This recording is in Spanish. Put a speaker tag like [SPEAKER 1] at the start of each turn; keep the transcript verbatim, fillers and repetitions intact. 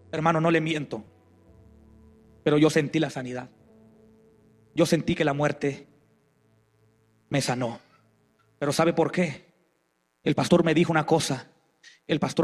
[SPEAKER 1] Hermano, no le miento, pero yo sentí la sanidad. Yo sentí que la muerte me sanó. Pero ¿sabe por qué? El pastor me dijo una cosa. El pastor